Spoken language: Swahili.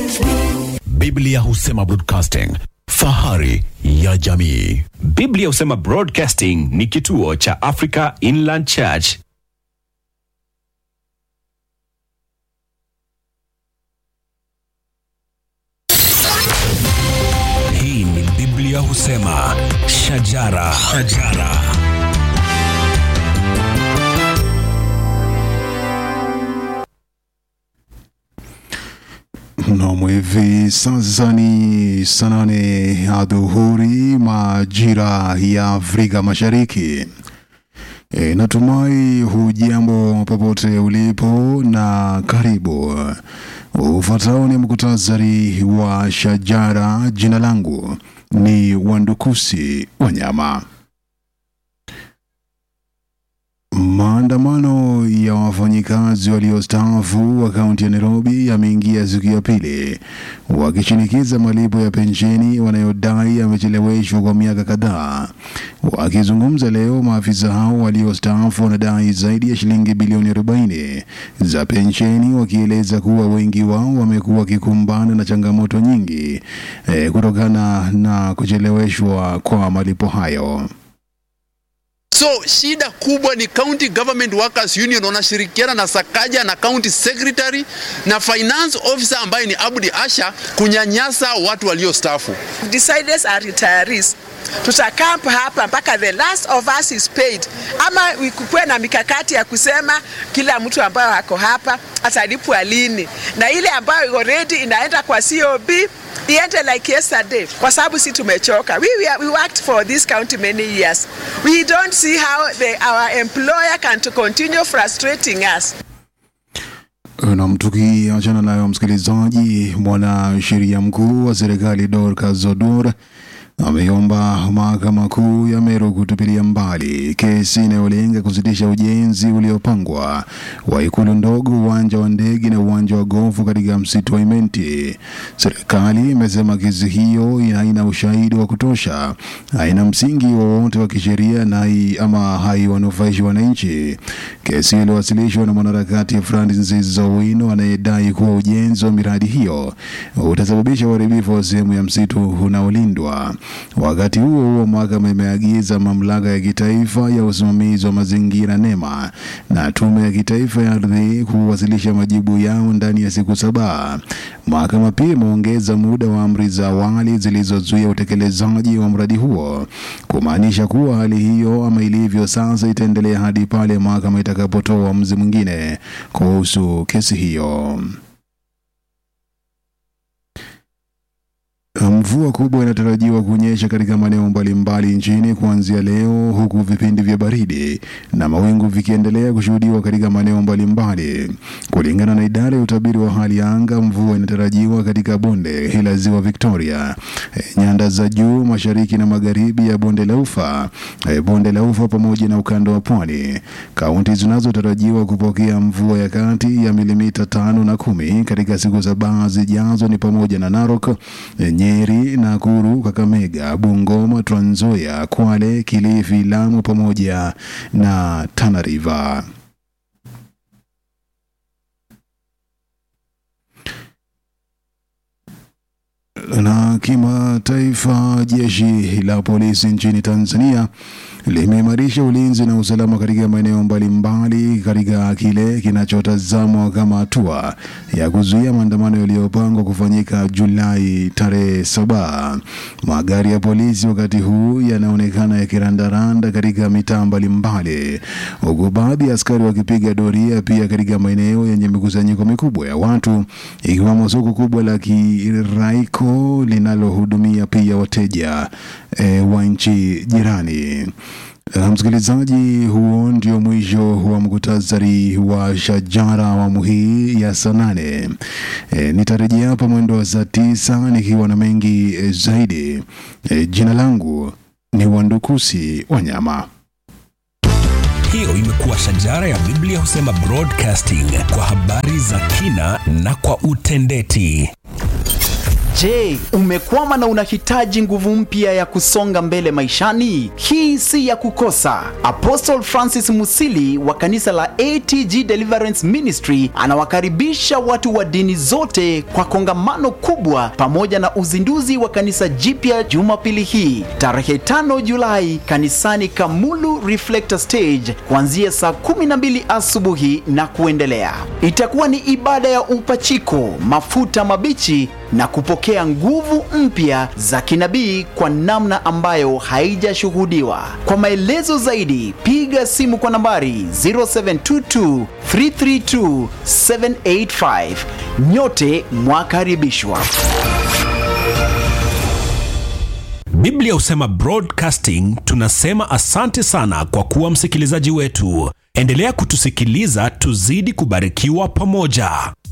Biblia husema broadcasting, fahari ya jamii. Biblia husema Broadcasting ni kituo cha Africa Inland Church. Hii ni Biblia husema shajara. Na hivi sasa ni saa 8 adhuhuri majira ya Afrika Mashariki. Natumai hujambo popote ulipo na karibu. Ufuatao ni muktasari wa shajara. Jina langu ni Wandukusi Wanyama. Maandamano ya wafanyikazi waliostaafu wa kaunti ya Nairobi yameingia siku ya pili, wakishinikiza malipo ya pensheni wanayodai yamecheleweshwa kwa miaka kadhaa. Wakizungumza leo, maafisa hao waliostaafu wanadai zaidi ya shilingi bilioni 40 za pensheni, wakieleza kuwa wengi wao wamekuwa wakikumbana na changamoto nyingi kutokana na kucheleweshwa kwa malipo hayo. So shida kubwa ni County Government Workers Union wanashirikiana na Sakaja na County Secretary na Finance Officer ambaye ni Abdi Asha kunyanyasa watu waliostaafu. Deciders are retirees. Tutakampa hapa mpaka the last of us is paid. Ama kuwe na mikakati ya kusema kila mtu ambaye hako hapa atalipwa lini. Na ile ambayo already inaenda kwa COB iende like yesterday, kwa sababu si tumechoka. We worked for this county many years. We don't see how our employer can to continue frustrating us. Na mtuki achana nayo msikilizaji, mwanasheria mkuu wa serikali Dorcas Oduor ameomba mahakama kuu ya Meru kutupilia mbali kesi inayolenga kusitisha ujenzi uliopangwa wa ikulu ndogo, uwanja wa ndege na uwanja wa gofu katika msitu wa Imenti. Serikali imesema kesi hiyo haina ushahidi wa kutosha, haina msingi wowote wa kisheria na haiwanufaishi wananchi. Kesi iliyowasilishwa na mwanaharakati Francis Owino anayedai kuwa ujenzi wa miradi hiyo utasababisha uharibifu wa sehemu ya msitu unaolindwa. Wakati huo mahakama imeagiza mamlaka ya kitaifa ya usimamizi wa mazingira NEMA na tume ya kitaifa ya ardhi kuwasilisha majibu yao ndani ya siku 7. Mahakama pia imeongeza muda wa amri za awali zilizozuia utekelezaji wa mradi huo, kumaanisha kuwa hali hiyo ama ilivyo sasa itaendelea hadi pale mahakama itakapotoa uamuzi mwingine kuhusu kesi hiyo. Mvua kubwa inatarajiwa kunyesha katika maeneo mbalimbali nchini kuanzia leo, huku vipindi vya baridi na mawingu vikiendelea kushuhudiwa katika maeneo mbalimbali. Kulingana na idara ya utabiri wa hali ya anga, mvua inatarajiwa katika bonde la Ziwa Victoria, nyanda za juu mashariki na magharibi ya bonde la Ufa pamoja na ukanda wa pwani. Kaunti zinazotarajiwa kupokea mvua ya kati ya milimita 5 na 10 katika siku 7 zijazo ni pamoja na Narok, Nyeri, Nakuru, Kakamega, Bungoma, Trans Nzoia, Kwale, Kilifi, Lamu pamoja na Tana River. Na kimataifa, jeshi la polisi nchini Tanzania limeimarisha ulinzi na usalama katika maeneo mbalimbali katika kile kinachotazamwa kama hatua ya kuzuia maandamano yaliyopangwa kufanyika Julai tarehe 7. Magari ya polisi wakati huu yanaonekana yakirandaranda katika mitaa mbalimbali, huku baadhi ya askari wakipiga doria pia katika maeneo yenye mikusanyiko mikubwa ya watu, ikiwemo soko kubwa la Kiraiko linalohudumia pia wateja wa nchi jirani. Msikilizaji, huo ndio mwisho wa muktasari wa shajara awamu hii ya saa 8. Nitarejea hapa mwendo wa saa 9 nikiwa na mengi zaidi. Jina langu ni Wandukusi Wanyama. Hiyo imekuwa shajara ya Biblia husema broadcasting, kwa habari za kina na kwa utendeti. Je, umekwama na unahitaji nguvu mpya ya kusonga mbele maishani? Hii si ya kukosa. Apostle Francis Musili wa kanisa la ATG Deliverance Ministry anawakaribisha watu wa dini zote kwa kongamano kubwa pamoja na uzinduzi wa kanisa jipya Jumapili hii tarehe 5 Julai kanisani Kamulu Reflector Stage kuanzia saa 12 asubuhi na kuendelea. Itakuwa ni ibada ya upachiko, mafuta mabichi na kupokea nguvu mpya za kinabii kwa namna ambayo haijashuhudiwa. Kwa maelezo zaidi, piga simu kwa nambari 0722 332 785. Nyote mwakaribishwa. Biblia husema Broadcasting, tunasema asante sana kwa kuwa msikilizaji wetu. Endelea kutusikiliza, tuzidi kubarikiwa pamoja.